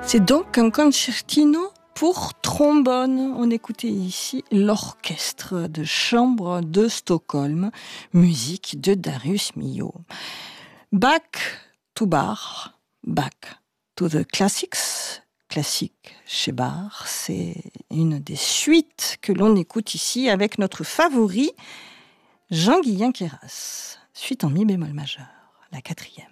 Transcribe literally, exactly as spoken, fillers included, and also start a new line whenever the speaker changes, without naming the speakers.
C'est donc un concertino pour trombone. On écoutait ici l'orchestre de chambre de Stockholm, musique de Darius Milhaud. Back to Bach, back to the classics, classique chez Bach, c'est une des suites que l'on écoute ici avec notre favori, Jean-Guillain Queyras. Suite en mi bémol majeur, la quatrième.